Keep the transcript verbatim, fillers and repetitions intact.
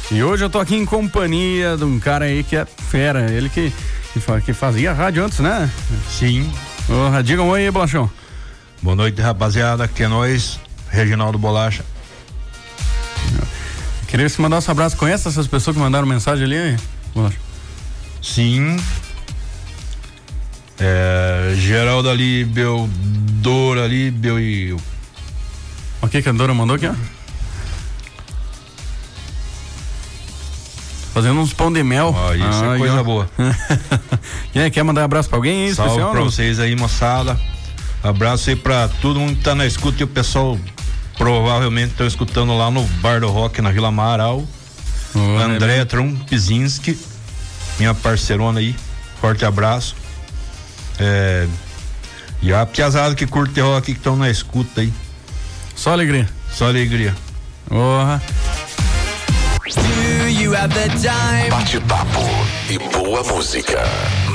E hoje eu tô aqui em companhia de um cara aí que é fera, ele que, que, que fazia rádio antes, né? Sim. Oh, diga um oi aí, Bolachão. Boa noite, rapaziada, aqui é nós, Reginaldo Bolacha. Queria que você mandasse um abraço. Conhece essas pessoas que mandaram mensagem ali, hein, Bolacha? Sim. É, Geraldo ali, Beldor ali, Bel e... O que que a Dora mandou aqui, ó? Fazendo uns pão de mel. Ó, isso ah, é coisa ó. boa. Quem é, quer mandar um abraço pra alguém aí? Salve especial, pra não? vocês aí, moçada. Abraço aí pra todo mundo que tá na escuta e o pessoal provavelmente tá escutando lá no Bar do Rock, na Vila Amaral. Oh, Andréa é Trumpizinski, minha parceirona aí. Forte abraço. É, e a piazada que curte rock que estão na escuta aí. Só alegria. Só alegria. Porra. Bate-papo e boa música.